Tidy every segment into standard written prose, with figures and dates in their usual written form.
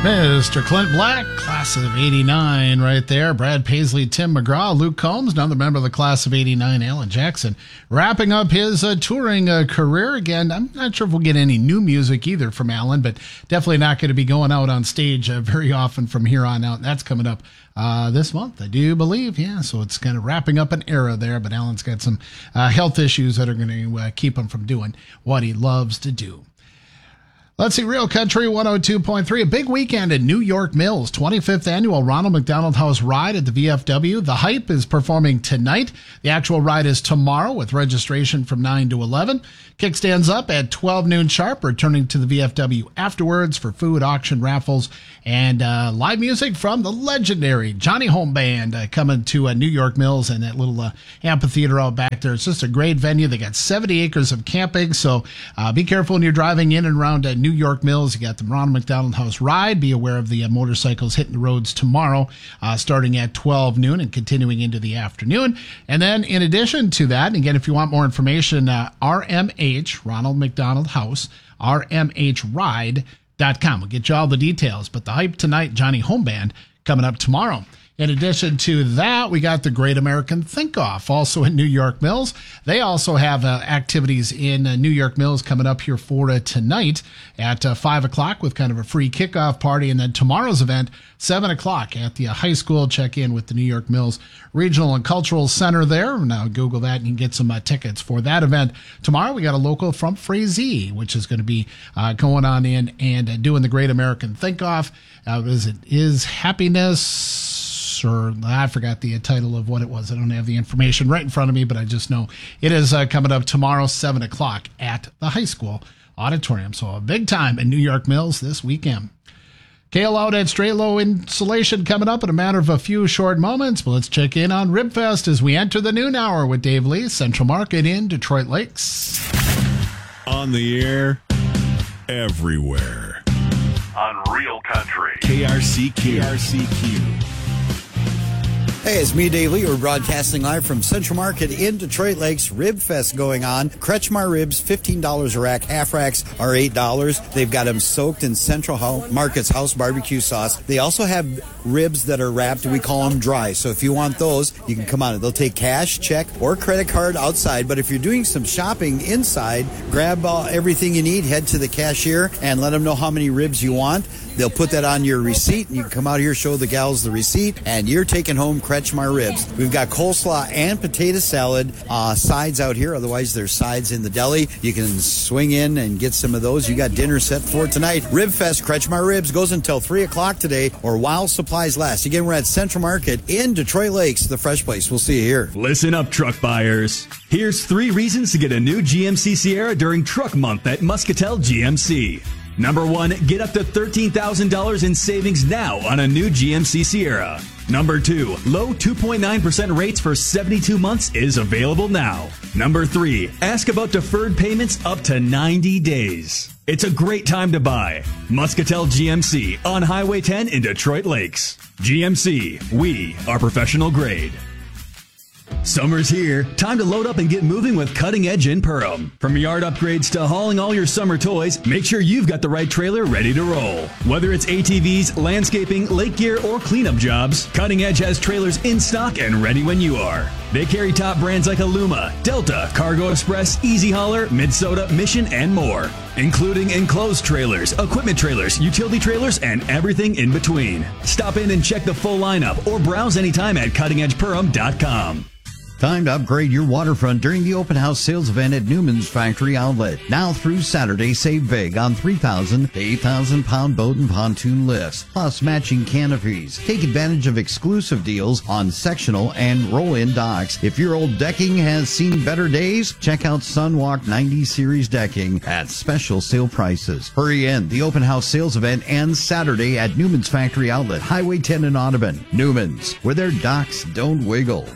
Mr. Clint Black, class of 89 right there. Brad Paisley, Tim McGraw, Luke Combs, another member of the class of 89, Alan Jackson, wrapping up his touring career. Again, I'm not sure if we'll get any new music either from Alan, but definitely not going to be going out on stage very often from here on out. That's coming up this month, I do believe. Yeah, so it's kind of wrapping up an era there, but Alan's got some health issues that are going to keep him from doing what he loves to do. Let's see, Real Country 102.3, a big weekend at New York Mills, 25th annual Ronald McDonald House Ride at the VFW. The Hype is performing tonight. The actual ride is tomorrow with registration from 9 to 11. Kickstands up at 12 noon sharp, returning to the VFW afterwards for food, auction, raffles, and live music from the legendary Johnny Home Band coming to New York Mills and that little amphitheater out back there. It's just a great venue. They got 70 acres of camping, so be careful when you're driving in and around New York Mills. You got the Ronald McDonald House Ride. Be aware of the motorcycles hitting the roads tomorrow, starting at 12 noon and continuing into the afternoon. And then in addition to that, and again, if you want more information, RMH, Ronald McDonald House, RMHRide.com. We'll get you all the details. But the Hype tonight, Johnny Home Band, coming up tomorrow. In addition to that, we got the Great American Think-Off, also in New York Mills. They also have activities in New York Mills coming up here for tonight at 5 o'clock with kind of a free kickoff party. And then tomorrow's event, 7 o'clock at the high school. Check in with the New York Mills Regional and Cultural Center there. Now Google that and you can get some tickets for that event. Tomorrow we got a local from Frazee, which is going to be going on in and doing the Great American Think-Off. Is Happiness... or I forgot the title of what it was. I don't have the information right in front of me, but I just know it is coming up tomorrow, 7 o'clock at the high school auditorium. So a big time in New York Mills this weekend. Kale out at Strelo Insulation coming up in a matter of a few short moments. But let's check in on Ribfest as we enter the noon hour with Dave Lee, Central Market in Detroit Lakes. On the air, everywhere. On Real Country. KRCQ. Hey, it's me, Dave Lee. We're broadcasting live from Central Market in Detroit Lakes. Rib Fest going on. Kretschmar ribs, $15 a rack. Half racks are $8. They've got them soaked in Central Market's house barbecue sauce. They also have ribs that are wrapped. We call them dry. So if you want those, you can come on. They'll take cash, check, or credit card outside. But if you're doing some shopping inside, grab everything you need, head to the cashier, and let them know how many ribs you want. They'll put that on your receipt, and you can come out here, show the gals the receipt, and you're taking home Kretschmar ribs. We've got coleslaw and potato salad sides out here. Otherwise, there's sides in the deli. You can swing in and get some of those. You got dinner set for tonight. Rib Fest, Kretschmar Ribs, goes until 3 o'clock today, or while supplies last. Again, we're at Central Market in Detroit Lakes, the fresh place. We'll see you here. Listen up, truck buyers. Here's 3 reasons to get a new GMC Sierra during Truck Month at Muscatel GMC. Number 1, get up to $13,000 in savings now on a new GMC Sierra. Number 2, low 2.9% rates for 72 months is available now. Number 3, ask about deferred payments up to 90 days. It's a great time to buy. Muscatel GMC on Highway 10 in Detroit Lakes. GMC, we are professional grade. Summer's here. Time to load up and get moving with Cutting Edge in Perham. From yard upgrades to hauling all your summer toys, make sure you've got the right trailer ready to roll. Whether it's ATVs, landscaping, lake gear, or cleanup jobs, Cutting Edge has trailers in stock and ready when you are. They carry top brands like Aluma, Delta, Cargo Express, Easy Hauler, Minnesota, Mission, and more, including enclosed trailers, equipment trailers, utility trailers, and everything in between. Stop in and check the full lineup or browse anytime at cuttingedgeperham.com. Time to upgrade your waterfront during the open house sales event at Newman's Factory Outlet. Now through Saturday, save big on 3,000 to 8,000 pound boat and pontoon lifts, plus matching canopies. Take advantage of exclusive deals on sectional and roll-in docks. If your old decking has seen better days, check out Sunwalk 90 Series decking at special sale prices. Hurry in. The open house sales event ends Saturday at Newman's Factory Outlet, Highway 10 in Audubon. Newman's, where their docks don't wiggle.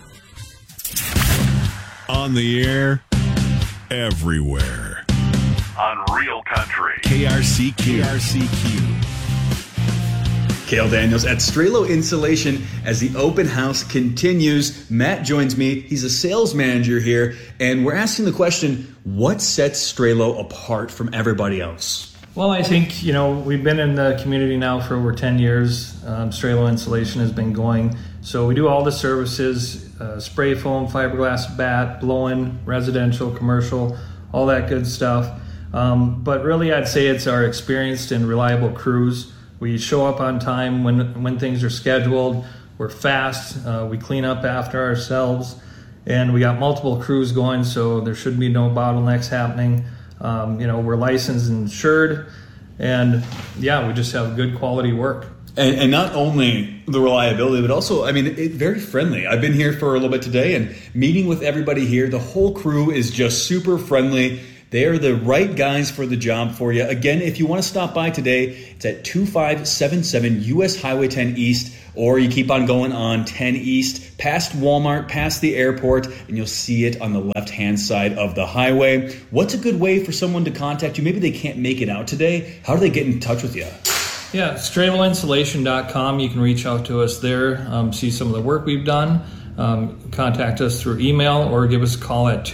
On the air, everywhere. On Real Country. KRCQ. Cale Daniels at Strelo Insulation as the open house continues. Matt joins me. He's a sales manager here, and we're asking the question, what sets Strelo apart from everybody else? Well, I think, we've been in the community now for over 10 years. Strelo Insulation has been going. So we do all the services, spray foam, fiberglass bat, blow-in, residential, commercial, all that good stuff. But really, I'd say it's our experienced and reliable crews. We show up on time when things are scheduled. We're fast. We clean up after ourselves. And we got multiple crews going, so there should be no bottlenecks happening. We're licensed and insured, and we just have good quality work. And not only the reliability, but also, it's very friendly. I've been here for a little bit today and meeting with everybody here. The whole crew is just super friendly. They are the right guys for the job for you. Again, if you want to stop by today, it's at 2577 US Highway 10 East, or you keep on going on 10 East, past Walmart, past the airport, and you'll see it on the left-hand side of the highway. What's a good way for someone to contact you? Maybe they can't make it out today. How do they get in touch with you? Yeah, StreloInsulation.com. You can reach out to us there, see some of the work we've done, contact us through email, or give us a call at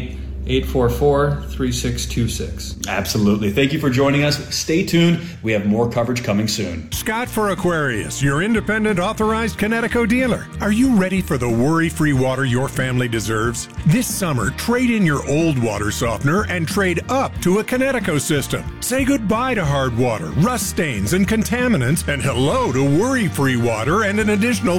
218-844-3626. Absolutely. Thank you for joining us. Stay tuned. We have more coverage coming soon. Scott for Aquarius, your independent authorized Kinetico dealer. Are you ready for the worry-free water your family deserves? This summer, trade in your old water softener and trade up to a Kinetico system. Say goodbye to hard water, rust stains, and contaminants, and hello to worry-free water and an additional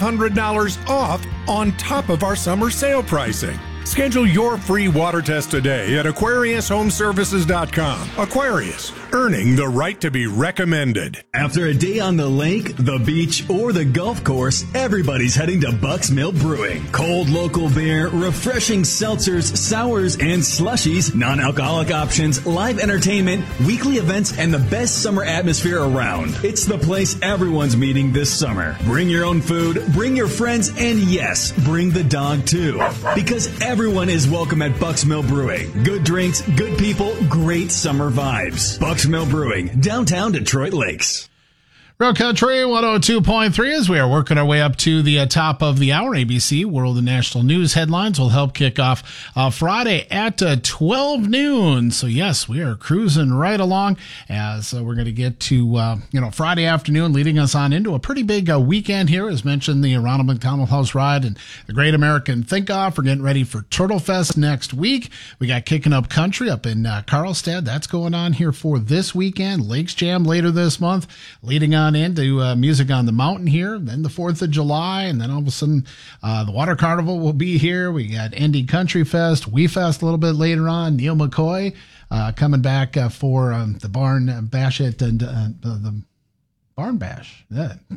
$500 off on top of our summer sale pricing. Schedule your free water test today at AquariusHomeservices.com. Aquarius, earning the right to be recommended. After a day on the lake, the beach, or the golf course, everybody's heading to Buck's Mill Brewing. Cold local beer, refreshing seltzers, sours, and slushies, non-alcoholic options, live entertainment, weekly events, and the best summer atmosphere around. It's the place everyone's meeting this summer. Bring your own food, bring your friends, and yes, bring the dog too. Because everyone is welcome at Buck's Mill Brewing. Good drinks, good people, great summer vibes. Buck's Mill Brewing, downtown Detroit Lakes. Real Country 102.3 as we are working our way up to the top of the hour. ABC World and National News headlines will help kick off Friday at 12 noon. So, yes, we are cruising right along as we're going to get to, Friday afternoon, leading us on into a pretty big weekend here. As mentioned, the Ronald McDonald House Ride and the Great American Think-Off. We're getting ready for Turtle Fest next week. We got Kicking Up Country up in Carlstadt. That's going on here for this weekend. Lakes Jam later this month, leading on into Music on the Mountain here, then the 4th of July, and then all of a sudden the Water Carnival will be here. We got Indy Country Fest, We Fest a little bit later on. Neil McCoy coming back for the Barn Bash at the Barn Bash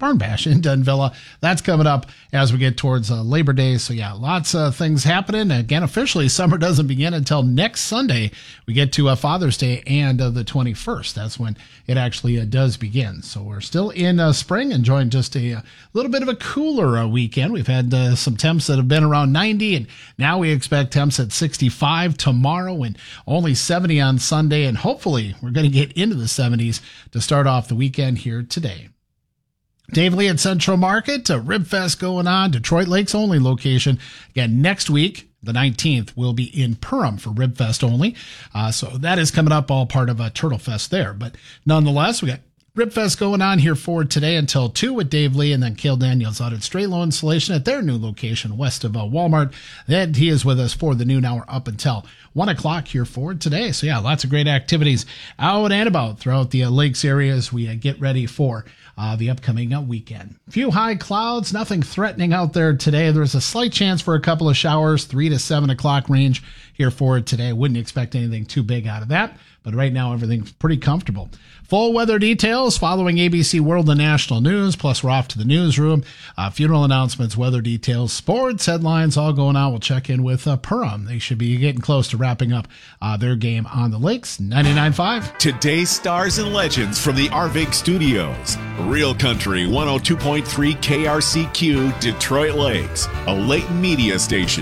in Dunvilla. That's coming up as we get towards Labor Day. So yeah, lots of things happening. Again, officially, summer doesn't begin until next Sunday. We get to Father's Day and the 21st. That's when it actually does begin. So we're still in spring, enjoying just a little bit of a cooler weekend. We've had some temps that have been around 90, and now we expect temps at 65 tomorrow and only 70 on Sunday. And hopefully we're going to get into the 70s to start off the weekend here today. Dave Lee at Central Market, Rib Fest going on, Detroit Lakes only location. Again, next week, the 19th, we'll be in Perham for Rib Fest only. So that is coming up, all part of Turtle Fest there. But nonetheless, we got Rib Fest going on here for today until 2 with Dave Lee, and then Cale Daniels out at Strelo Insulation at their new location west of Walmart. Then he is with us for the noon hour up until 1 o'clock here for today. So yeah, lots of great activities out and about throughout the lakes area as we get ready for the upcoming weekend. Few high clouds, nothing threatening out there today. There's a slight chance for a couple of showers, 3 to 7 o'clock range here for today. Wouldn't expect anything too big out of that, but right now everything's pretty comfortable. Full weather details following ABC World and National News, plus we're off to the newsroom. Funeral announcements, weather details, sports headlines, all going on. We'll check in with Perham. They should be getting close to wrapping up their game on the lakes. 99.5. Today's stars and legends from the Arvig Studios. Real Country 102.3 KRCQ, Detroit Lakes, a Leighton media station.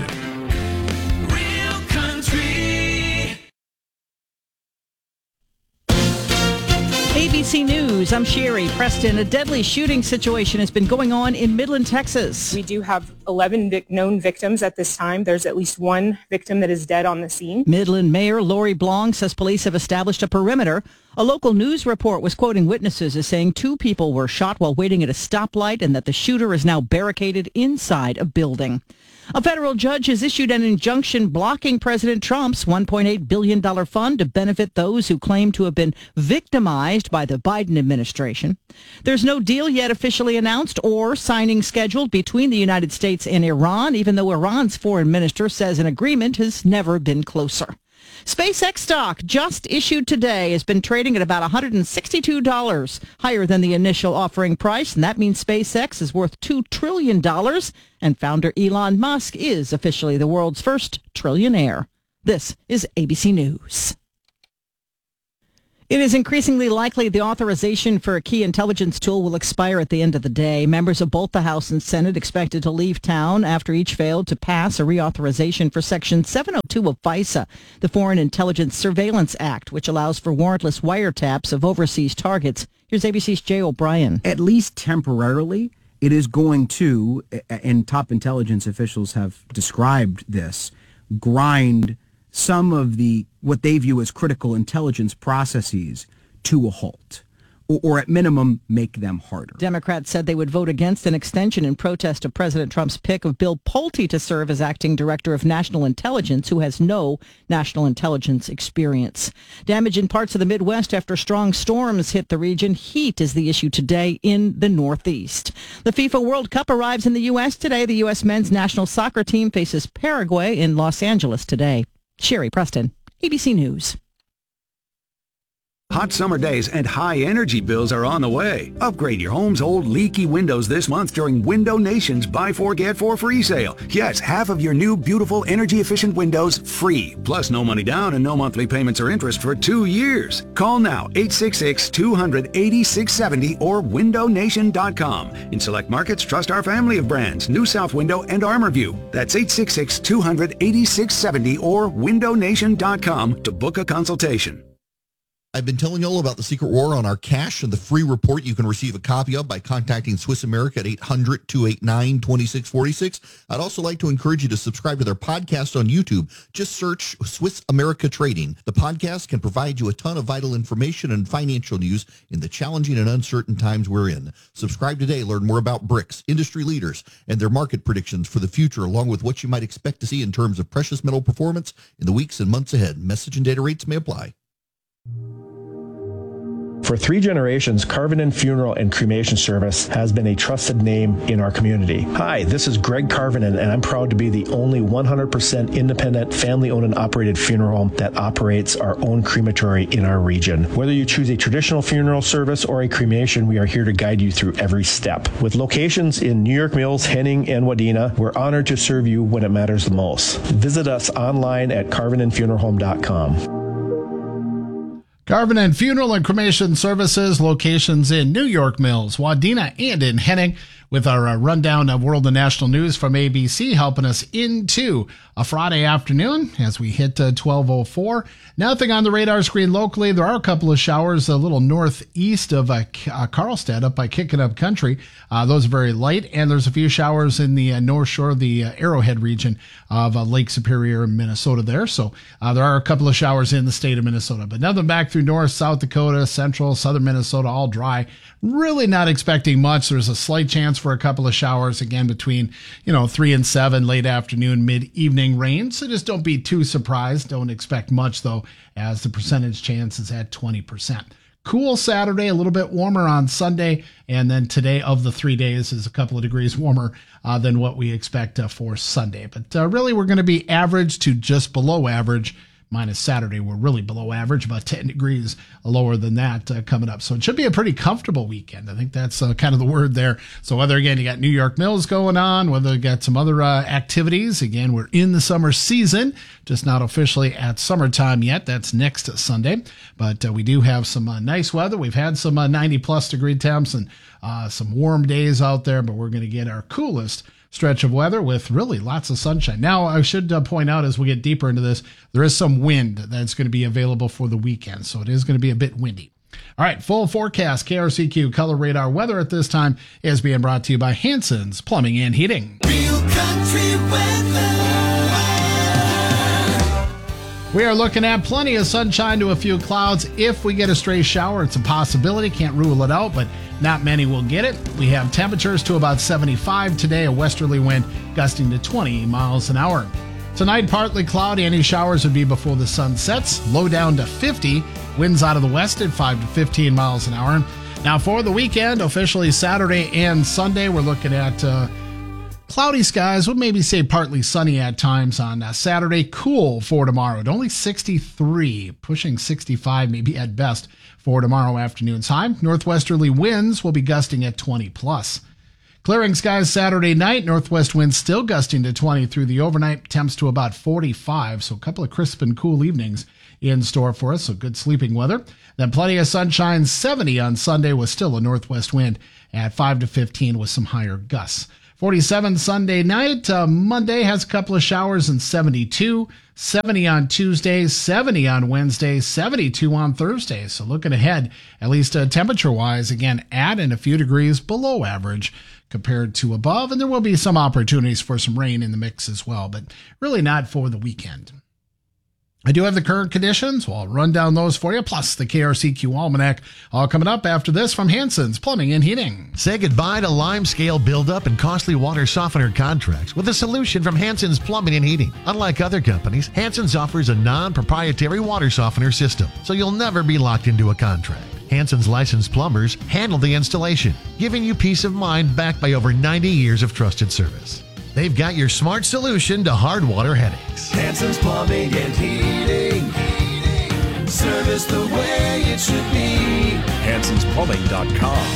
ABC News, I'm Sherry Preston. A deadly shooting situation has been going on in Midland, Texas. We do have 11 known victims at this time. There's at least one victim that is dead on the scene. Midland Mayor Lori Blong says police have established a perimeter. A local news report was quoting witnesses as saying 2 people were shot while waiting at a stoplight and that the shooter is now barricaded inside a building. A federal judge has issued an injunction blocking President Trump's $1.8 billion fund to benefit those who claim to have been victimized by the Biden administration. There's no deal yet officially announced or signing scheduled between the United States and Iran, even though Iran's foreign minister says an agreement has never been closer. SpaceX stock, just issued today, has been trading at about $162, higher than the initial offering price, and that means SpaceX is worth $2 trillion, and founder Elon Musk is officially the world's first trillionaire. This is ABC News. It is increasingly likely the authorization for a key intelligence tool will expire at the end of the day. Members of both the House and Senate expected to leave town after each failed to pass a reauthorization for Section 702 of FISA, the Foreign Intelligence Surveillance Act, which allows for warrantless wiretaps of overseas targets. Here's ABC's Jay O'Brien. At least temporarily, it is going to, and top intelligence officials have described this, grind some of what they view as critical intelligence processes to a halt, or at minimum, make them harder. Democrats said they would vote against an extension in protest of President Trump's pick of Bill Pulte to serve as acting director of national intelligence, who has no national intelligence experience. Damage in parts of the Midwest after strong storms hit the region. Heat is the issue today in the Northeast. The FIFA World Cup arrives in the U.S. today. The U.S. men's national soccer team faces Paraguay in Los Angeles today. Sherry Preston, ABC News. Hot summer days and high energy bills are on the way. Upgrade your home's old leaky windows this month during Window Nation's Buy 4 Get 4 free sale. Yes, half of your new beautiful energy efficient windows free. Plus no money down and no monthly payments or interest for 2 years. Call now 866-200-8670 or windownation.com. In select markets, trust our family of brands, New South Window and ArmorView. That's 866-200-8670 or windownation.com to book a consultation. I've been telling you all about the secret war on our cash and the free report you can receive a copy of by contacting Swiss America at 800-289-2646. I'd also like to encourage you to subscribe to their podcast on YouTube. Just search Swiss America Trading. The podcast can provide you a ton of vital information and financial news in the challenging and uncertain times we're in. Subscribe today. Learn more about BRICS, industry leaders, and their market predictions for the future, along with what you might expect to see in terms of precious metal performance in the weeks and months ahead. Message and data rates may apply. For 3 generations, Carvinen Funeral and Cremation Service has been a trusted name in our community. Hi, this is Greg Carvinen, and I'm proud to be the only 100% independent, family-owned and operated funeral home that operates our own crematory in our region. Whether you choose a traditional funeral service or a cremation, we are here to guide you through every step. With locations in New York Mills, Henning, and Wadena, we're honored to serve you when it matters the most. Visit us online at carvinenfuneralhome.com. Carvinen Funeral and Cremation Services, locations in New York Mills, Wadena, and in Henning, with our rundown of world and national news from ABC, helping us into a Friday afternoon as we hit 12:04. Nothing on the radar screen locally. There are a couple of showers a little northeast of Carlstadt up by Kicking Up Country. Those are very light, and there's a few showers in the north shore of the Arrowhead region of Lake Superior in Minnesota there. So there are a couple of showers in the state of Minnesota, but nothing back through North, South Dakota, Central, Southern Minnesota, all dry. Really not expecting much. There's a slight chance for a couple of showers again between 3 and 7 late afternoon, mid-evening rain. So just don't be too surprised. Don't expect much though, as the percentage chance is at 20%. Cool Saturday, a little bit warmer on Sunday, and then today of the 3 days is a couple of degrees warmer than what we expect for Sunday. But really, we're going to be average to just below average. Minus Saturday, we're really below average, about 10 degrees lower than that coming up. So it should be a pretty comfortable weekend. I think that's kind of the word there. So whether, again, you got New York Mills going on, whether you got some other activities, again, we're in the summer season, just not officially at summertime yet. That's next Sunday. But we do have some nice weather. We've had some 90-plus degree temps and some warm days out there, but we're going to get our coolest stretch of weather with really lots of sunshine. Now, I should point out as we get deeper into this, there is some wind that's going to be available for the weekend, so it is going to be a bit windy. All right, full forecast, KRCQ Color Radar weather at this time is being brought to you by Hanson's Plumbing and Heating. Real Country weather. We are looking at plenty of sunshine to a few clouds. If we get a stray shower, it's a possibility. Can't rule it out, but not many will get it. We have temperatures to about 75 today, a westerly wind gusting to 20 miles an hour. Tonight, partly cloudy. Any showers would be before the sun sets. Low down to 50. Winds out of the west at 5 to 15 miles an hour. Now, for the weekend, officially Saturday and Sunday, we're looking at cloudy skies. We'll maybe say partly sunny at times on Saturday. Cool for tomorrow at only 63, pushing 65 maybe at best for tomorrow afternoon's high. Northwesterly winds will be gusting at 20 plus. Clearing skies Saturday night. Northwest winds still gusting to 20 through the overnight. Temps to about 45, so a couple of crisp and cool evenings in store for us, so good sleeping weather. Then plenty of sunshine, 70 on Sunday with still a northwest wind at 5 to 15 with some higher gusts. 47 Sunday night. Monday has a couple of showers and 72. 70 on Tuesday, 70 on Wednesday, 72 on Thursday. So looking ahead, at least temperature-wise, again, at and a few degrees below average compared to above. And there will be some opportunities for some rain in the mix as well, but really not for the weekend. I do have the current conditions. Well, I'll run down those for you, plus the KRCQ Almanac, all coming up after this from Hanson's Plumbing and Heating. Say goodbye to limescale buildup and costly water softener contracts with a solution from Hanson's Plumbing and Heating. Unlike other companies, Hanson's offers a non-proprietary water softener system, so you'll never be locked into a contract. Hanson's licensed plumbers handle the installation, giving you peace of mind backed by over 90 years of trusted service. They've got your smart solution to hard water headaches. Hanson's Plumbing and Heating. Service the way it should be. Hanson'sPlumbing.com.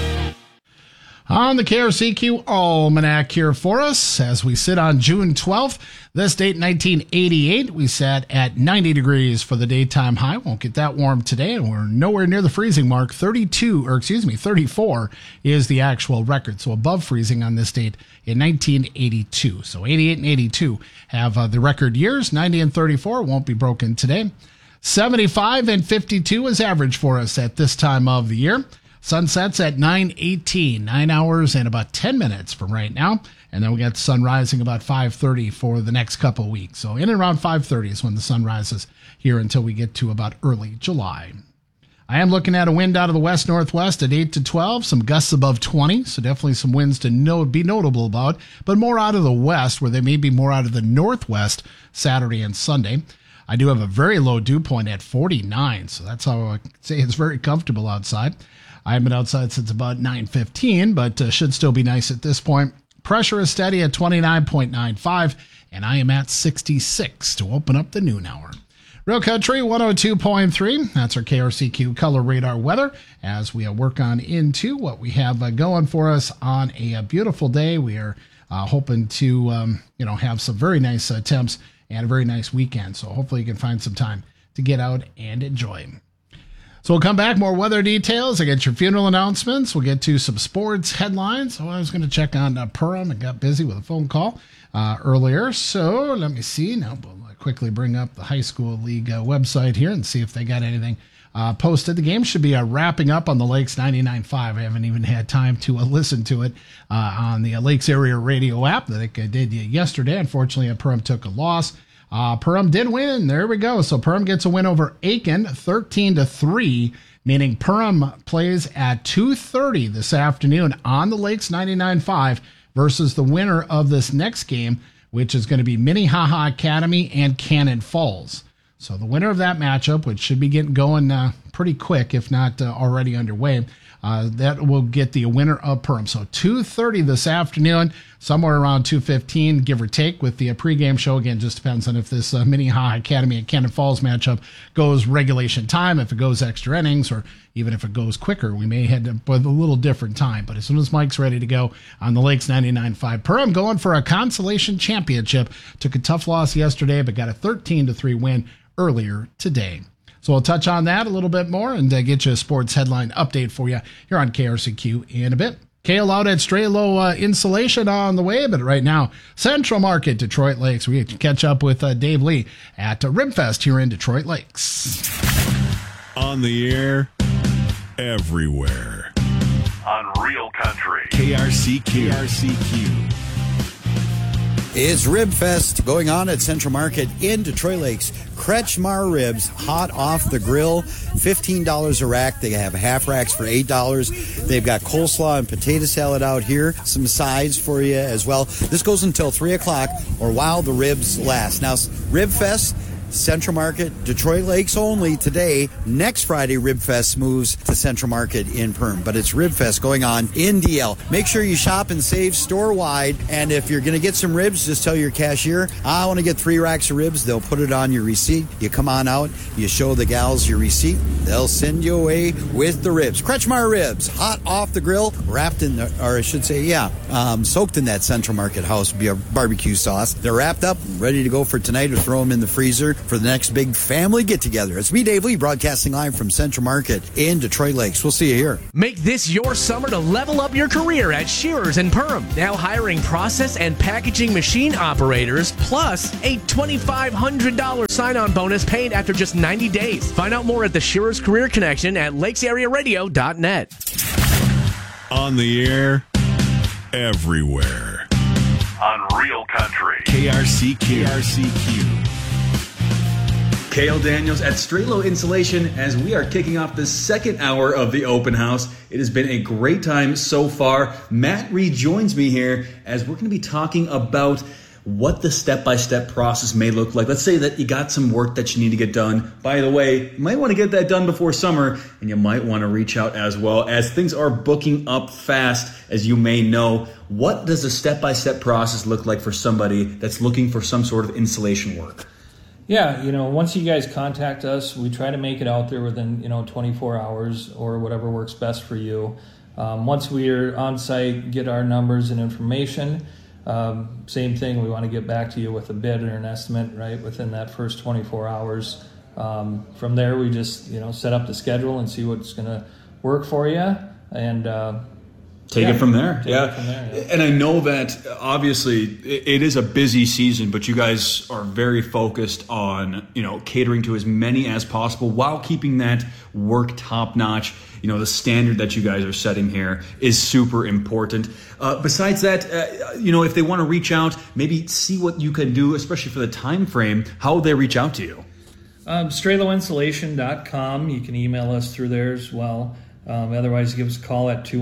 On the KRCQ Almanac here for us as we sit on June 12th. This date, 1988, we sat at 90 degrees for the daytime high. Won't get that warm today, and we're nowhere near the freezing mark. 34 is the actual record, so above freezing on this date in 1982. So 88 and 82 have the record years. 90 and 34 won't be broken today. 75 and 52 is average for us at this time of the year. Sunsets at 9:18, 9 hours and about 10 minutes from right now. And then we got the sun rising about 5:30 for the next couple of weeks. So in and around 5:30 is when the sun rises here until we get to about early July. I am looking at a wind out of the west-northwest at 8 to 12, some gusts above 20, so definitely some winds to be notable about, but more out of the west, where they may be more out of the northwest Saturday and Sunday. I do have a very low dew point at 49, so that's how I say it's very comfortable outside. I haven't been outside since about 9:15, but should still be nice at this point. Pressure is steady at 29.95, and I am at 66 to open up the noon hour. Real Country 102.3, that's our KRCQ Color Radar weather as we work on into what we have going for us on a beautiful day. We are hoping to have some very nice temps and a very nice weekend, so hopefully you can find some time to get out and enjoy. So we'll come back, more weather details. I get your funeral announcements. We'll get to some sports headlines. So I was going to check on Perham and got busy with a phone call earlier. So let me see. Now we'll quickly bring up the high school league website here and see if they got anything posted. The game should be wrapping up on the Lakes 99.5. I haven't even had time to listen to it on the Lakes Area Radio app that I did yesterday. Unfortunately, Perham took a loss. Perham did win. There we go. So Perham gets a win over Aiken, 13-3, meaning Perham plays at 2:30 this afternoon on the Lakes 99.5 versus the winner of this next game, which is going to be Minnehaha Academy and Cannon Falls. So the winner of that matchup, which should be getting going pretty quick, if not already underway, that will get the winner of Perham. So 2:30 this afternoon, somewhere around 2:15, give or take, with the pregame show. Again, just depends on if this Minnehaha Academy and Cannon Falls matchup goes regulation time, if it goes extra innings, or even if it goes quicker. We may head up with a little different time. But as soon as Mike's ready to go on the Lakes 99.5, Perham going for a consolation championship. Took a tough loss yesterday, but got a 13-3 win earlier today. So we'll touch on that a little bit more and get you a sports headline update for you here on KRCQ in a bit. Kale out at Strelo Insulation on the way, but right now, Central Market, Detroit Lakes. We catch up with Dave Lee at Ribfest here in Detroit Lakes. On the air, everywhere. On Real Country. KRCQ. It's Rib Fest going on at Central Market in Detroit Lakes. Kretschmar ribs, hot off the grill, $15 a rack. They have half racks for $8. They've got coleslaw and potato salad out here, some sides for you as well. This goes until 3 o'clock or while the ribs last. Now, Rib Fest, Central Market, Detroit Lakes only today. Next Friday, Rib Fest moves to Central Market in Perm. But it's Rib Fest going on in DL. Make sure you shop and save store-wide. And if you're going to get some ribs, just tell your cashier, I want to get 3 racks of ribs. They'll put it on your receipt. You come on out, you show the gals your receipt. They'll send you away with the ribs. Kretschmar ribs, hot off the grill, wrapped in, soaked in that Central Market house barbecue sauce. They're wrapped up, ready to go for tonight or throw them in the freezer for the next big family get-together. It's me, Dave Lee, broadcasting live from Central Market in Detroit Lakes. We'll see you here. Make this your summer to level up your career at Shearers and Perm. Now hiring process and packaging machine operators, plus a $2,500 sign-on bonus paid after just 90 days. Find out more at the Shearers Career Connection at lakesarearadio.net. On the air, everywhere. On Real Country. KRCQ. Cale Daniels at Strelo Insulation as we are kicking off the second hour of the open house. It has been a great time so far. Matt rejoins me here as we're going to be talking about what the step-by-step process may look like. Let's say that you got some work that you need to get done. By the way, you might want to get that done before summer, and you might want to reach out as well as things are booking up fast, as you may know. What does the step-by-step process look like for somebody that's looking for some sort of insulation work? Yeah, once you guys contact us, we try to make it out there within, 24 hours or whatever works best for you. Once we're on site, get our numbers and information. Same thing, we want to get back to you with a bid or an estimate, right, within that first 24 hours. From there, we just, set up the schedule and see what's going to work for you. And Take it from there. Take it from there, yeah. And I know that obviously it is a busy season, but you guys are very focused on, catering to as many as possible while keeping that work top notch. The standard that you guys are setting here is super important. Besides that, if they want to reach out, maybe see what you can do, especially for the time frame, how will they reach out to you? StreloInsulation.com. You can email us through there as well. Otherwise, give us a call at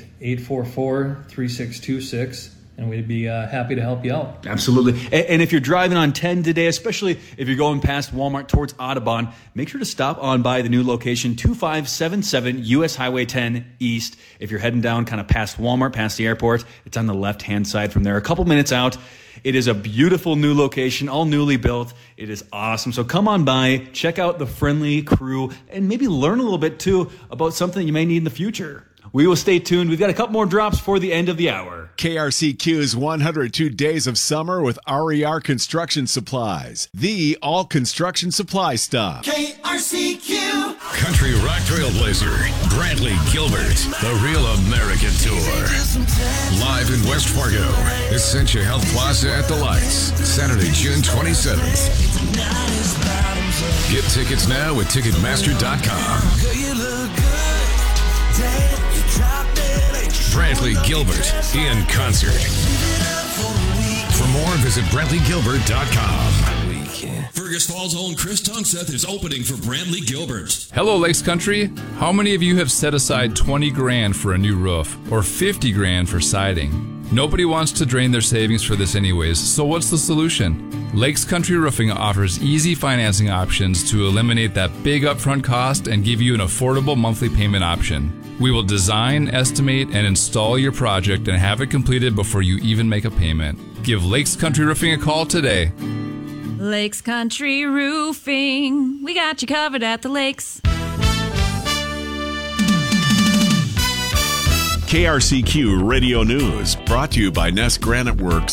218-844-3626, and we'd be happy to help you out. Absolutely. And if you're driving on 10 today, especially if you're going past Walmart towards Audubon, make sure to stop on by the new location, 2577 U.S. Highway 10 East. If you're heading down kind of past Walmart, past the airport, it's on the left-hand side from there, a couple minutes out. It is a beautiful new location, all newly built. It is awesome. So come on by, check out the friendly crew, and maybe learn a little bit, too, about something you may need in the future. We will stay tuned. We've got a couple more drops for the end of the hour. KRCQ's 102 Days of Summer with RER Construction Supplies. The all construction supply stop. KRCQ. Country rock trailblazer, Brantley Gilbert, the Real American Tour. Live in West Fargo, Essentia Health Plaza at the Lights, Saturday, June 27th. Get tickets now at Ticketmaster.com. Brantley Gilbert in concert. For more, visit BrantleyGilbert.com. Fergus Falls' own Chris Tungseth is opening for Brantley Gilbert. Hello, Lakes Country. How many of you have set aside 20 grand for a new roof or 50 grand for siding? Nobody wants to drain their savings for this anyways, so what's the solution? Lakes Country Roofing offers easy financing options to eliminate that big upfront cost and give you an affordable monthly payment option. We will design, estimate, and install your project and have it completed before you even make a payment. Give Lakes Country Roofing a call today. Lakes Country Roofing. We got you covered at the lakes. KRCQ Radio News, brought to you by Nest Granite Works.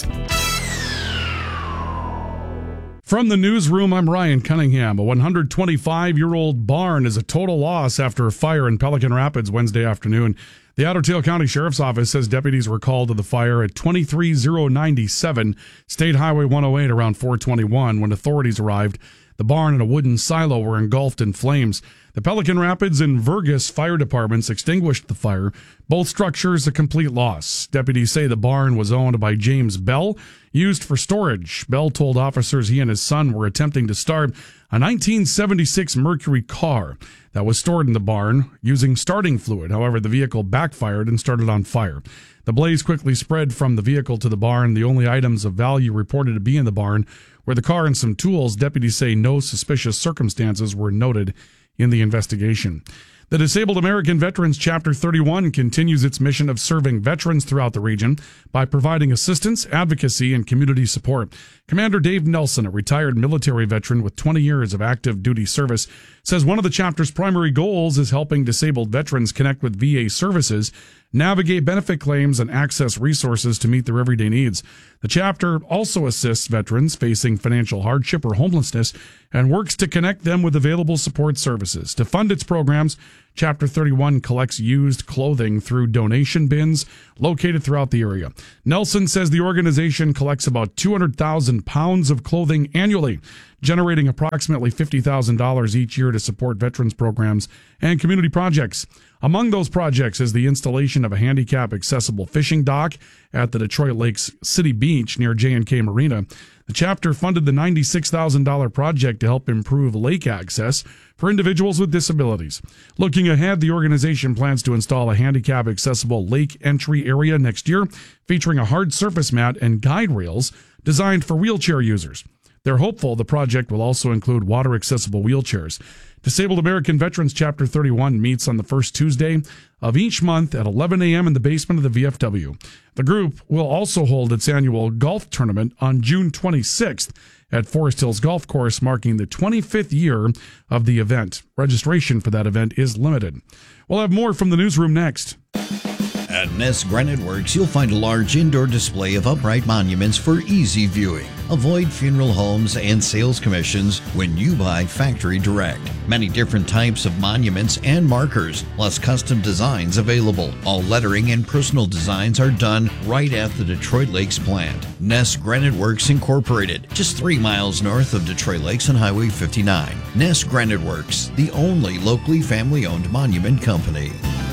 From the newsroom, I'm Ryan Cunningham. A 125-year-old barn is a total loss after a fire in Pelican Rapids Wednesday afternoon. The Otter Tail County Sheriff's Office says deputies were called to the fire at 23097 State Highway 108 around 421 when authorities arrived. The barn and a wooden silo were engulfed in flames. The Pelican Rapids and Vergas fire departments extinguished the fire. Both structures a complete loss. Deputies say the barn was owned by James Bell, used for storage. Bell told officers he and his son were attempting to start a 1976 Mercury car that was stored in the barn using starting fluid. However, the vehicle backfired and started on fire. The blaze quickly spread from the vehicle to the barn. The only items of value reported to be in the barn were the car and some tools. Deputies say no suspicious circumstances were noted in the investigation. The Disabled American Veterans Chapter 31 continues its mission of serving veterans throughout the region by providing assistance, advocacy, and community support. Commander Dave Nelson, a retired military veteran with 20 years of active duty service, says one of the chapter's primary goals is helping disabled veterans connect with VA services, navigate benefit claims, and access resources to meet their everyday needs. The chapter also assists veterans facing financial hardship or homelessness and works to connect them with available support services. To fund its programs, Chapter 31 collects used clothing through donation bins located throughout the area. Nelson says the organization collects about 200,000 pounds of clothing annually, generating approximately $50,000 each year to support veterans programs and community projects. Among those projects is the installation of a handicap-accessible fishing dock at the Detroit Lakes City Beach near J&K Marina. The chapter funded the $96,000 project to help improve lake access for individuals with disabilities. Looking ahead, the organization plans to install a handicap-accessible lake entry area next year, featuring a hard surface mat and guide rails designed for wheelchair users. They're hopeful the project will also include water-accessible wheelchairs. Disabled American Veterans Chapter 31 meets on the first Tuesday of each month at 11 a.m. in the basement of the VFW. The group will also hold its annual golf tournament on June 26th at Forest Hills Golf Course, marking the 25th year of the event. Registration for that event is limited. We'll have more from the newsroom next. At Ness Granite Works, you'll find a large indoor display of upright monuments for easy viewing. Avoid funeral homes and sales commissions when you buy factory direct. Many different types of monuments and markers, plus custom designs available. All lettering and personal designs are done right at the Detroit Lakes plant. Ness Granite Works Incorporated, just 3 miles north of Detroit Lakes on Highway 59. Ness Granite Works, the only locally family-owned monument company.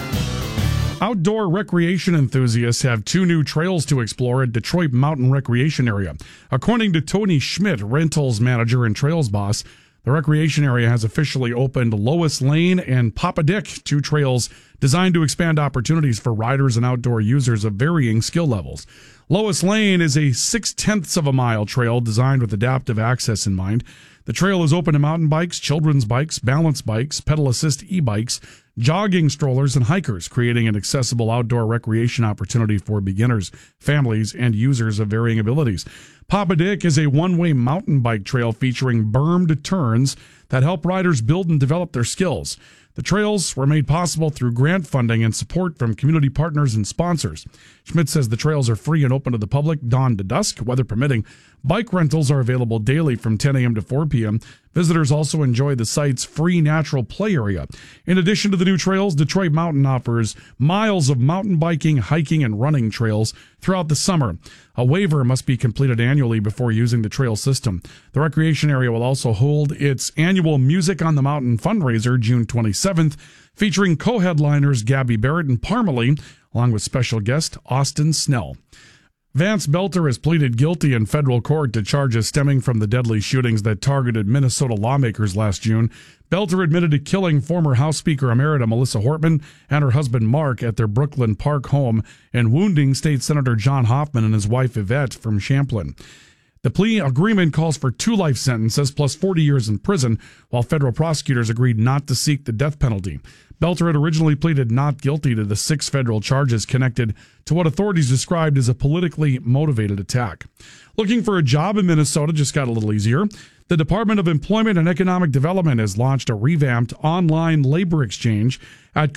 Outdoor recreation enthusiasts have 2 new trails to explore at Detroit Mountain Recreation Area. According to Tony Schmidt, rentals manager and trails boss, the recreation area has officially opened Lois Lane and Papa Dick, 2 trails designed to expand opportunities for riders and outdoor users of varying skill levels. Lois Lane is a 0.6 of a mile trail designed with adaptive access in mind. The trail is open to mountain bikes, children's bikes, balance bikes, pedal assist e-bikes, jogging strollers, and hikers, creating an accessible outdoor recreation opportunity for beginners, families, and users of varying abilities. Papa Dick is a one-way mountain bike trail featuring bermed turns that help riders build and develop their skills. The trails were made possible through grant funding and support from community partners and sponsors. Schmidt says the trails are free and open to the public dawn to dusk, weather permitting. Bike rentals are available daily from 10 a.m. to 4 p.m. Visitors also enjoy the site's free natural play area. In addition to the new trails, Detroit Mountain offers miles of mountain biking, hiking, and running trails throughout the summer. A waiver must be completed annually before using the trail system. The recreation area will also hold its annual Music on the Mountain fundraiser June 27th, featuring co-headliners Gabby Barrett and Parmalee, along with special guest Austin Snell. Vance Belter has pleaded guilty in federal court to charges stemming from the deadly shootings that targeted Minnesota lawmakers last June. Belter admitted to killing former House Speaker Emerita Melissa Hortman and her husband Mark at their Brooklyn Park home and wounding State Senator John Hoffman and his wife Yvette from Champlin. The plea agreement calls for 2 life sentences plus 40 years in prison, while federal prosecutors agreed not to seek the death penalty. Belter had originally pleaded not guilty to the 6 federal charges connected to what authorities described as a politically motivated attack. Looking for a job in Minnesota just got a little easier. The Department of Employment and Economic Development has launched a revamped online labor exchange at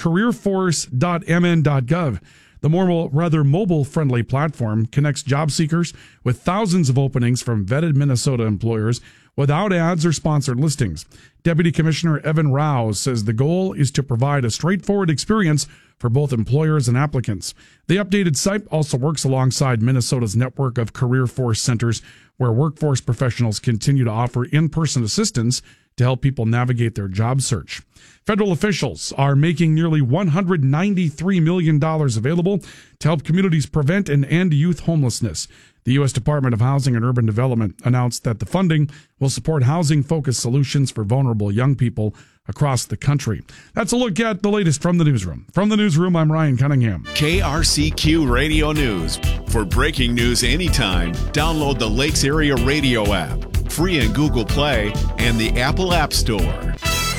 careerforce.mn.gov. The more rather mobile-friendly platform connects job seekers with thousands of openings from vetted Minnesota employers without ads or sponsored listings. Deputy Commissioner Evan Rouse says the goal is to provide a straightforward experience for both employers and applicants. The updated site also works alongside Minnesota's network of Career Force centers, where workforce professionals continue to offer in-person assistance to help people navigate their job search. Federal officials are making nearly $193 million available to help communities prevent and end youth homelessness. The U.S. Department of Housing and Urban Development announced that the funding will support housing-focused solutions for vulnerable young people across the country. That's a look at the latest from the newsroom. From the newsroom, I'm Ryan Cunningham. KRCQ Radio News. For breaking news anytime, download the Lakes Area Radio app, free in Google Play and the Apple App Store.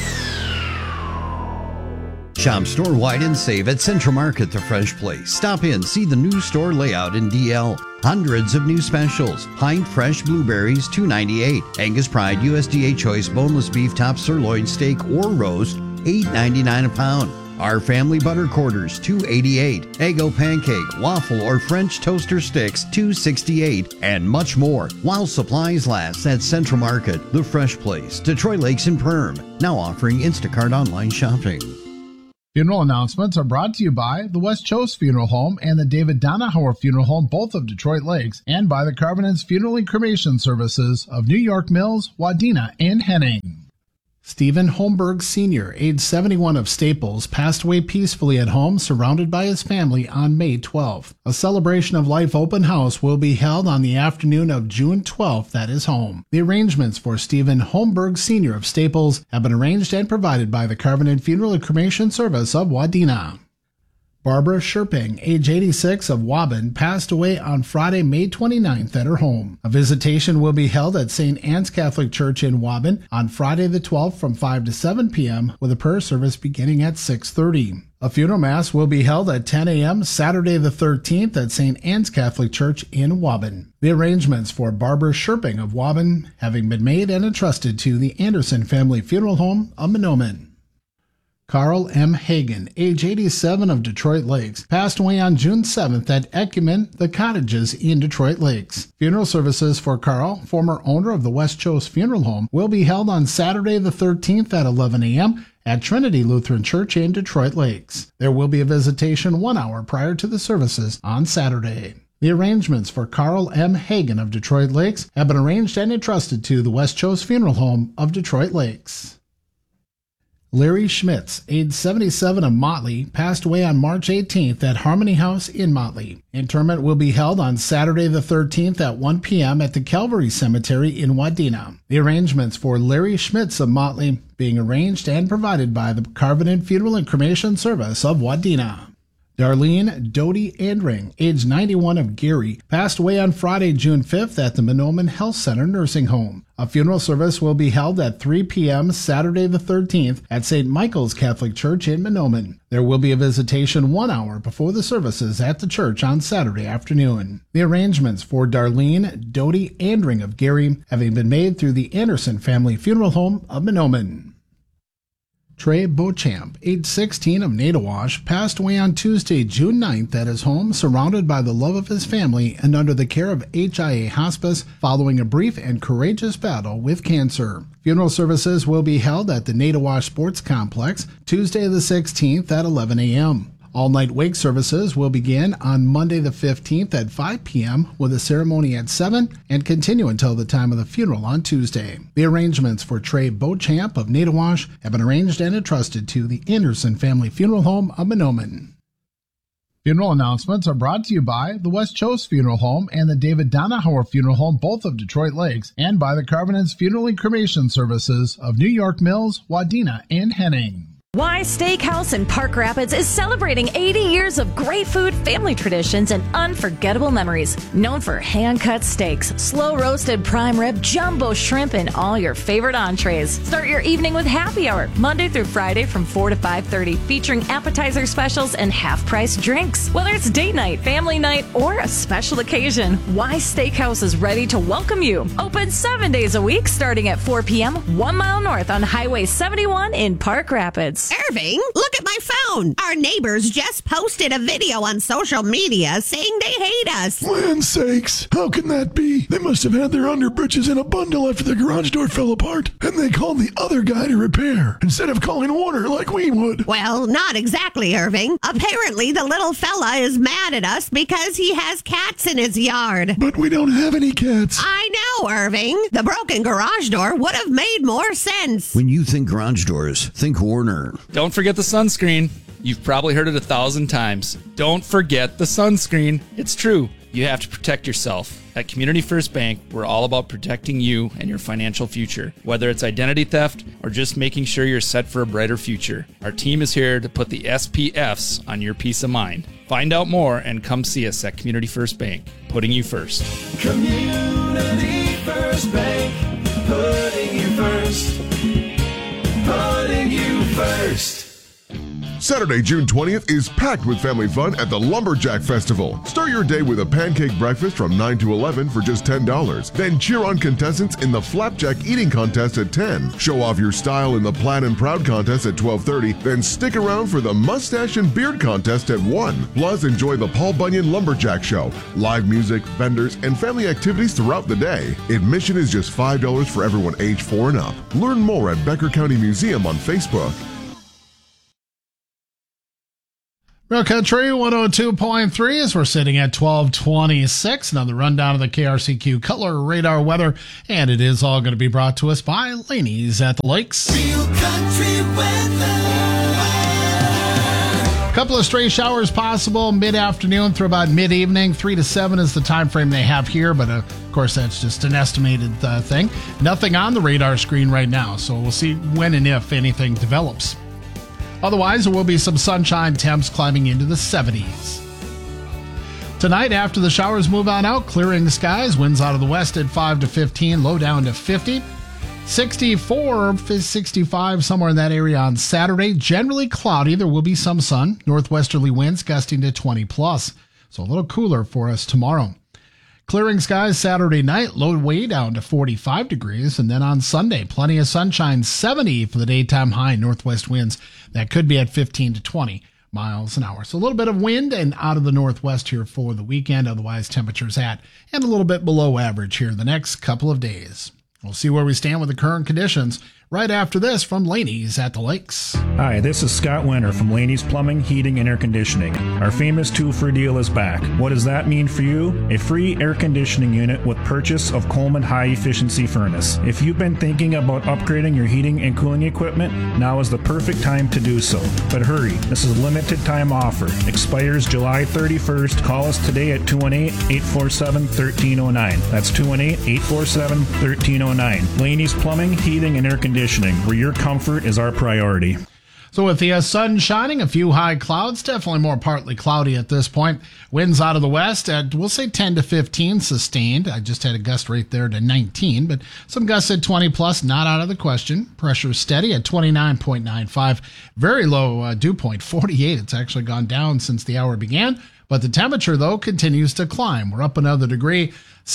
Shop store-wide and save at Central Market, the Fresh Place. Stop in, see the new store layout in DL. Hundreds of new specials. Pint fresh blueberries, $2.98. Angus Pride USDA Choice boneless beef top sirloin steak or roast, $8.99 a pound. Our family butter quarters, $2.88. Eggo pancake, waffle, or French toaster sticks, $2.68. And much more. While supplies last at Central Market, the Fresh Place, Detroit Lakes and Perm. Now offering Instacart online shopping. Funeral announcements are brought to you by the West Chose Funeral Home and the David Donahauer Funeral Home, both of Detroit Lakes, and by the Carvinens Funeral and Cremation Services of New York Mills, Wadena, and Henning. Stephen Holmberg Sr., age 71 of Staples, passed away peacefully at home surrounded by his family on May 12th. A celebration of life open house will be held on the afternoon of June 12th at his home. The arrangements for Stephen Holmberg Sr. of Staples have been arranged and provided by the Carvinen Funeral and Cremation Service of Wadena. Barbara Sherping, age 86 of Waban, passed away on Friday, May 29th at her home. A visitation will be held at St. Anne's Catholic Church in Waban on Friday the 12th from 5 to 7 p.m. with a prayer service beginning at 6:30. A funeral mass will be held at 10 a.m. Saturday the 13th at St. Anne's Catholic Church in Waban. The arrangements for Barbara Sherping of Waban having been made and entrusted to the Anderson Family Funeral Home of Mahnomen. Carl M. Hagen, age 87 of Detroit Lakes, passed away on June 7th at Ecumen, The Cottages in Detroit Lakes. Funeral services for Carl, former owner of the West Chose Funeral Home, will be held on Saturday the 13th at 11 a.m. at Trinity Lutheran Church in Detroit Lakes. There will be a visitation 1 hour prior to the services on Saturday. The arrangements for Carl M. Hagen of Detroit Lakes have been arranged and entrusted to the West Chose Funeral Home of Detroit Lakes. Larry Schmitz, age 77 of Motley, passed away on March 18th at Harmony House in Motley. Interment will be held on Saturday the 13th at 1 p.m. at the Calvary Cemetery in Wadena. The arrangements for Larry Schmitz of Motley being arranged and provided by the Carvinen Funeral and Cremation Service of Wadena. Darlene Doty Andring, age 91 of Gary, passed away on Friday, June 5th at the Mahnomen Health Center Nursing Home. A funeral service will be held at 3 p.m. Saturday the 13th at St. Michael's Catholic Church in Mahnomen. There will be a visitation 1 hour before the services at the church on Saturday afternoon. The arrangements for Darlene Doty Andring of Gary having been made through the Anderson Family Funeral Home of Mahnomen. Trey Beauchamp, age 16 of Nadawash, passed away on Tuesday, June 9th at his home, surrounded by the love of his family and under the care of HIA Hospice following a brief and courageous battle with cancer. Funeral services will be held at the Nadawash Sports Complex Tuesday the 16th at 11 a.m. All-night wake services will begin on Monday the 15th at 5 p.m. with a ceremony at 7 and continue until the time of the funeral on Tuesday. The arrangements for Trey Beauchamp of Nadawash have been arranged and entrusted to the Anderson Family Funeral Home of Mahnomen. Funeral announcements are brought to you by the West Chose Funeral Home and the David Donahauer Funeral Home, both of Detroit Lakes, and by the Carvinens Funeral and Cremation Services of New York Mills, Wadena, and Henning. Why Steakhouse in Park Rapids is celebrating 80 years of great food, family traditions, and unforgettable memories. Known for hand-cut steaks, slow-roasted prime rib, jumbo shrimp, and all your favorite entrees. Start your evening with happy hour, Monday through Friday from 4 to 5:30, featuring appetizer specials and half-price drinks. Whether it's date night, family night, or a special occasion, Why Steakhouse is ready to welcome you. Open 7 days a week, starting at 4 p.m., 1 mile north on Highway 71 in Park Rapids. Yes. Irving, look at my phone. Our neighbors just posted a video on social media saying they hate us. Land's sakes, how can that be? They must have had their underbritches in a bundle after the garage door fell apart, and they called the other guy to repair instead of calling Warner like we would. Well, not exactly, Irving. Apparently, the little fella is mad at us because he has cats in his yard. But we don't have any cats. I know, Irving. The broken garage door would have made more sense. When you think garage doors, think Warner. Don't forget the sunscreen. You've probably heard it 1,000 times. Don't forget the sunscreen. It's true. You have to protect yourself. At Community First Bank, we're all about protecting you and your financial future, whether it's identity theft or just making sure you're set for a brighter future. Our team is here to put the SPFs on your peace of mind. Find out more and come see us at Community First Bank, putting you first. Community First Bank, putting you first. Putting you first. Saturday, June 20th is packed with family fun at the Lumberjack Festival. Start your day with a pancake breakfast from 9 to 11 for just $10. Then cheer on contestants in the Flapjack Eating Contest at 10. Show off your style in the Plaid and Proud Contest at 12:30. Then stick around for the Mustache and Beard Contest at 1. Plus, enjoy the Paul Bunyan Lumberjack Show, live music, vendors, and family activities throughout the day. Admission is just $5 for everyone age 4 and up. Learn more at Becker County Museum on Facebook. Real Country 102.3 as we're sitting at 12:26. Another rundown of the KRCQ Cutler radar weather, and it is all going to be brought to us by Laney's at the Lakes. Real country weather. A couple of stray showers possible mid-afternoon through about mid-evening. 3 to 7 is the time frame they have here, but of course that's just an estimated thing. Nothing on the radar screen right now, so we'll see when and if anything develops. Otherwise, there will be some sunshine, temps climbing into the 70s. Tonight, after the showers move on out, clearing skies, winds out of the west at 5 to 15, low down to 50. 64, 65, somewhere in that area on Saturday. Generally cloudy. There will be some sun. Northwesterly winds gusting to 20 plus. So a little cooler for us tomorrow. Clearing skies Saturday night, low way down to 45 degrees. And then on Sunday, plenty of sunshine, 70 for the daytime high, northwest winds. That could be at 15 to 20 miles an hour. So a little bit of wind and out of the northwest here for the weekend. Otherwise, temperatures at and a little bit below average here the next couple of days. We'll see where we stand with the current conditions right after this from Laney's at the Lakes. Hi, this is Scott Winter from Laney's Plumbing, Heating, and Air Conditioning. Our famous 2-for deal is back. What does that mean for you? A free air conditioning unit with purchase of Coleman High Efficiency Furnace. If you've been thinking about upgrading your heating and cooling equipment, now is the perfect time to do so. But hurry, this is a limited time offer. Expires July 31st. Call us today at 218-847-1309. That's 218-847-1309. Laney's Plumbing, Heating, and Air Conditioning, where your comfort is our priority. So with the sun shining, a few high clouds, definitely more partly cloudy at this point. Winds out of the west at, we'll say 10 to 15 sustained. I just had a gust rate there to 19, but some gusts at 20 plus, not out of the question. Pressure steady at 29.95. Very low dew point, 48. It's actually gone down since the hour began. But the temperature, though, continues to climb. We're up another degree.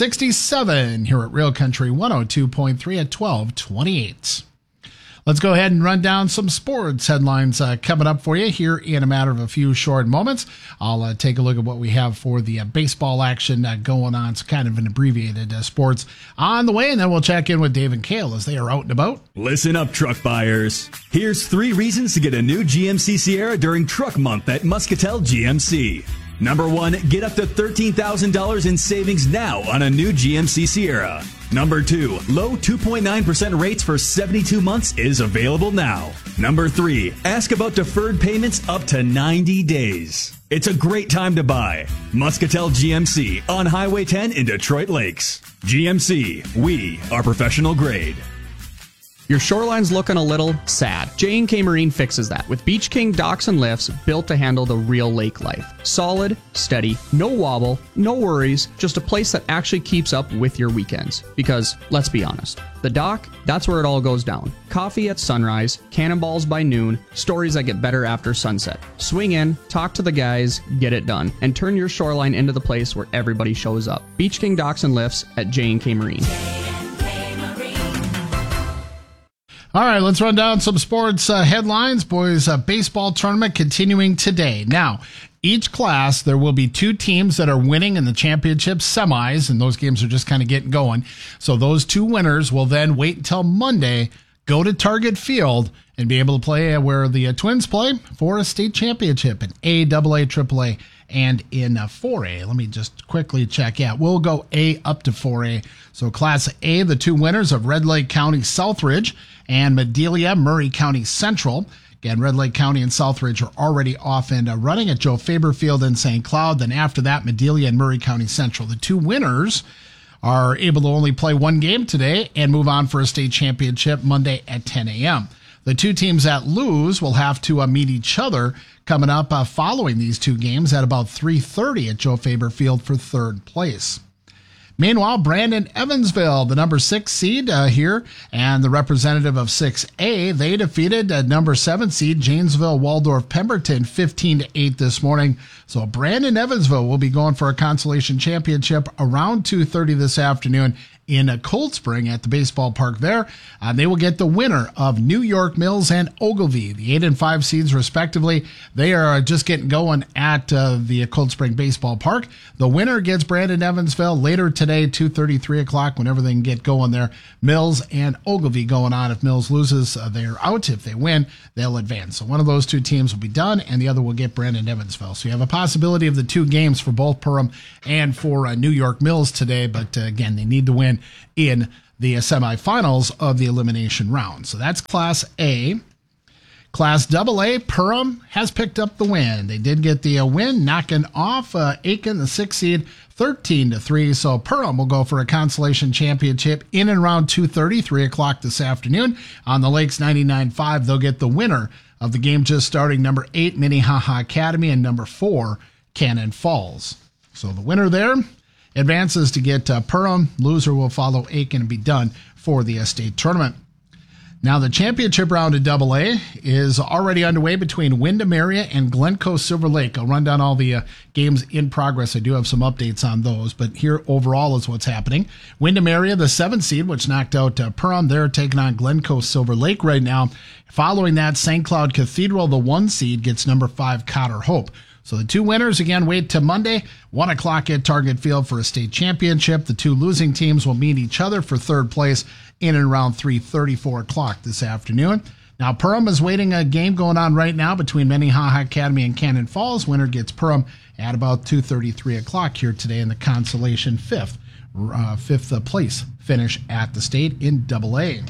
67 here at Real Country 102.3 at 12:28. Let's go ahead and run down some sports headlines coming up for you here in a matter of a few short moments. I'll take a look at what we have for the baseball action going on. It's kind of an abbreviated sports on the way, and then we'll check in with Dave and Kale as they are out and about. Listen up, truck buyers. Here's 3 reasons to get a new GMC Sierra during Truck Month at Muscatel GMC. Number 1, get up to $13,000 in savings now on a new GMC Sierra. Number 2, low 2.9% rates for 72 months is available now. Number 3, ask about deferred payments up to 90 days. It's a great time to buy. Muscatel GMC on Highway 10 in Detroit Lakes. GMC, we are professional grade. Your shoreline's looking a little sad. J&K Marine fixes that with Beach King docks and lifts built to handle the real lake life. Solid, steady, no wobble, no worries, just a place that actually keeps up with your weekends. Because, let's be honest, the dock, that's where it all goes down. Coffee at sunrise, cannonballs by noon, stories that get better after sunset. Swing in, talk to the guys, get it done, and turn your shoreline into the place where everybody shows up. Beach King docks and lifts at J&K Marine. All right, let's run down some sports headlines. Boys baseball tournament continuing today. Now, each class, there will be 2 teams that are winning in the championship semis, and those games are just kind of getting going. So those 2 winners will then wait until Monday, go to Target Field, and be able to play where the Twins play for a state championship in A, AA, AAA, and in 4A. Let me just quickly check. Yeah, we'll go A up to 4A. So Class A, the 2 winners of Red Lake County Southridge and Madelia Murray County Central. Again, Red Lake County and Southridge are already off and running at Joe Faber Field in St. Cloud. Then after that, Madelia and Murray County Central. The 2 winners are able to only play 1 game today and move on for a state championship Monday at 10 a.m. The 2 teams that lose will have to meet each other coming up following these 2 games at about 3:30 at Joe Faber Field for 3rd place. Meanwhile, Brandon Evansville, the number 6 seed here, and the representative of 6A, they defeated number 7 seed Janesville Waldorf Pemberton 15-8 this morning. So Brandon Evansville will be going for a consolation championship around 2:30 this afternoon in Cold Spring at the baseball park there. They will get the winner of New York Mills and Ogilvie, the 8 and 5 seeds respectively. They are just getting going at the Cold Spring baseball park. The winner gets Brandon Evansville later today, 2:30, 3 o'clock, whenever they can get going there. Mills and Ogilvie going on. If Mills loses, they're out. If they win, they'll advance. So one of those 2 teams will be done, and the other will get Brandon Evansville. So you have a possibility of the 2 games for both Perham and for New York Mills today, but again, they need to win in the semifinals of the elimination round. So that's Class A. Class AA, Perham has picked up the win. They did get the win, knocking off Aiken, the 6 seed, 13-3. So Perham will go for a consolation championship in and around 2:30, 3 o'clock this afternoon on the Lakes 99.5. They'll get the winner of the game just starting, number 8, Minnehaha Academy, and number 4, Cannon Falls. So the winner there advances to get Perham. Loser will follow Aiken and be done for the state tournament. Now, the championship round of AA is already underway between Windermere and Glencoe Silver Lake. I'll run down all the games in progress. I do have some updates on those, but here overall is what's happening. Windermere, the 7 seed, which knocked out Perham, they're taking on Glencoe Silver Lake right now. Following that, St. Cloud Cathedral, the 1 seed, gets number 5 Cotter Hope. So the 2 winners, again, wait till Monday, 1 o'clock at Target Field for a state championship. The 2 losing teams will meet each other for 3rd place in and around 3:30, 4 o'clock this afternoon. Now, Perham is waiting a game going on right now between Minnehaha Academy and Cannon Falls. Winner gets Perham at about 2:30, 3 o'clock here today in the consolation 5th place finish at the state in AA.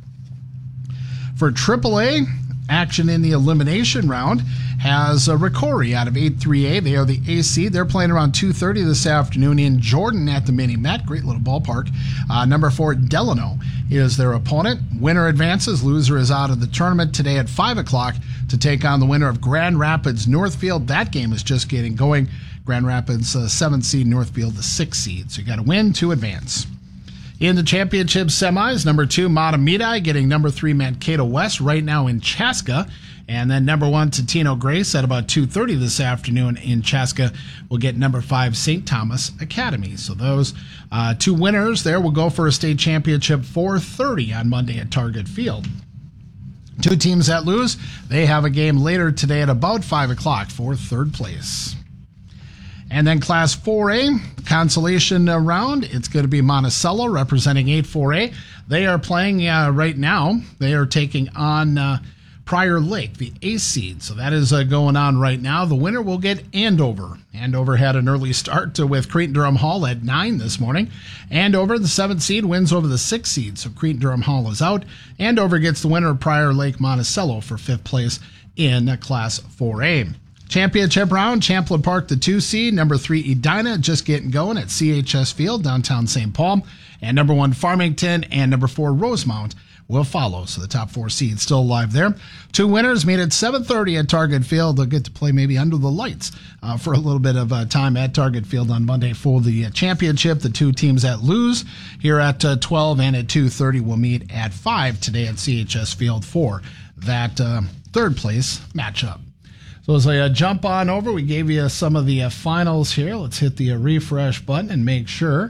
For AAA, action in the elimination round has Ricori out of 8-3A. They are the AC. They're playing around 2:30 this afternoon in Jordan at the Mini Met. Great little ballpark. Number 4, Delano is their opponent. Winner advances. Loser is out of the tournament today at 5 o'clock to take on the winner of Grand Rapids Northfield. That game is just getting going. Grand Rapids 7 seed, Northfield the 6 seed. So you got to win to advance. In the championship semis, number 2, Matamidi getting number 3, Mankato West right now in Chaska. And then number 1, Totino Grace at about 2:30 this afternoon in Chaska will get number 5, St. Thomas Academy. So those 2 winners there will go for a state championship 4:30 on Monday at Target Field. 2 teams that lose, they have a game later today at about 5 o'clock for 3rd place. And then Class 4A, consolation round, it's going to be Monticello representing 8-4A. They are playing right now. They are taking on Prior Lake, the A seed. So that is going on right now. The winner will get Andover. Andover had an early start with Cretin-Durham Hall at 9 this morning. Andover, the 7th seed, wins over the 6th seed. So Cretin-Durham Hall is out. Andover gets the winner of Prior Lake Monticello for 5th place in Class 4A. Championship round, Champlain Park, the 2 seed. Number 3, Edina, just getting going at CHS Field, downtown St. Paul. And number 1, Farmington, and number 4, Rosemount will follow. So the top 4 seeds still alive there. 2 winners meet at 7:30 at Target Field. They'll get to play maybe under the lights for a little bit of time at Target Field on Monday for the championship. The 2 teams that lose here at 12 and at 2:30 will meet at 5 today at CHS Field for that 3rd place matchup. So as I jump on over, we gave you some of the finals here. Let's hit the refresh button and make sure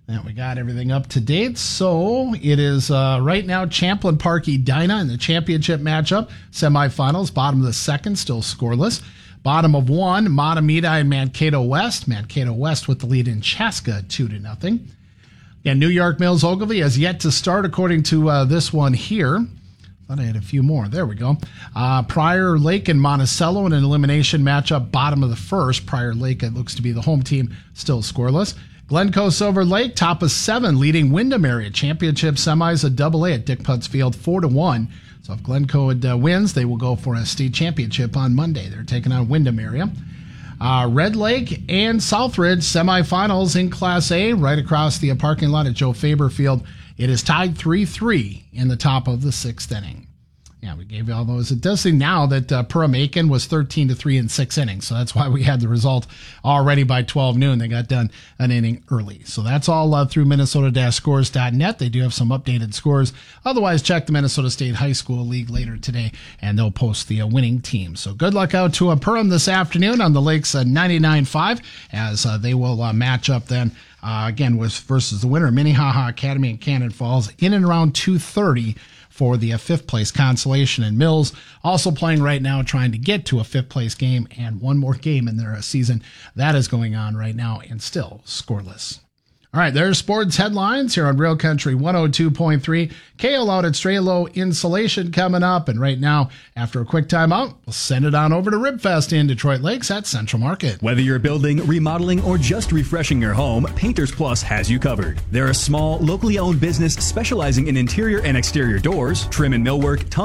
And we got everything up to date. So it is right now Champlin Park Edina in the championship matchup. Semifinals, bottom of the second, still scoreless. Bottom of one, Matamita and Mankato West. Mankato West with the lead in Chaska 2-0. And New York Mills Ogilvie has yet to start according to this one here. Thought I had a few more. There we go. Prior Lake and Monticello in an elimination matchup, bottom of the first. Prior Lake, it looks to be the home team, still scoreless. Glencoe Silver Lake, top of 7, leading Windham area. Championship semis, a AA at Dick Putz Field, 4-1. So if Glencoe wins, they will go for a state championship on Monday. They're taking on Windham area. Red Lake and Southridge semifinals in Class A, right across the parking lot at Joe Faber Field. It is tied 3-3 in the top of the 6th inning. Yeah, we gave you all those. It does seem now that Perham-Aiken was 13-3 in 6 innings, so that's why we had the result already by 12 noon. They got done an inning early. So that's all through Minnesota-scores.net. They do have some updated scores. Otherwise, check the Minnesota State High School League later today, and they'll post the winning team. So good luck out to Perham this afternoon on the Lakes 99.5 as they will match up then again versus the winner, Minnehaha Academy in Cannon Falls, in and around 2:30 for the 5th place consolation. And Mills also playing right now, trying to get to a 5th place game and one more game in their season. That is going on right now and still scoreless. All right, there's sports headlines here on Real Country 102.3. Kale out at Strelo Insulation coming up. And right now, after a quick timeout, we'll send it on over to Ribfest in Detroit Lakes at Central Market. Whether you're building, remodeling, or just refreshing your home, Painters Plus has you covered. They're a small, locally owned business specializing in interior and exterior doors, trim and millwork,